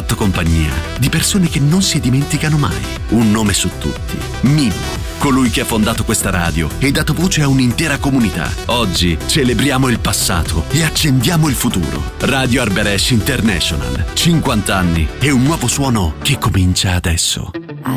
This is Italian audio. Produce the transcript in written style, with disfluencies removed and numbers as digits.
fatto compagnia di persone che non si dimenticano mai. Un nome su tutti: Mimmo, colui che ha fondato questa radio e dato voce a un'intera comunità. Oggi celebriamo il passato e accendiamo il futuro. Radio Arberesh International, 50 anni e un nuovo suono che comincia adesso.